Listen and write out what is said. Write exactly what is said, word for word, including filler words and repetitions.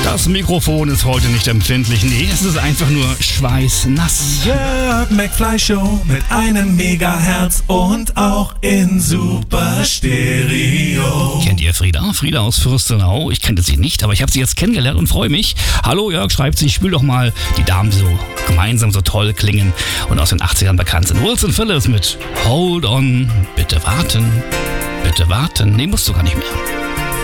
Das Mikrofon ist heute nicht empfindlich, nee, es ist einfach nur schweißnass. Jörg McFly Show mit einem Megahertz und auch in Super Stereo. Kennt ihr Frieda? Frieda aus Fürstenau. Ich kannte sie nicht, aber ich habe sie jetzt kennengelernt und freue mich. Hallo Jörg, schreibt sie, spül doch mal die Damen, die so gemeinsam so toll klingen und aus den achtzigern bekannt sind. Wilson Phillips mit Hold On, bitte warten, bitte warten. Nee, musst du gar nicht mehr.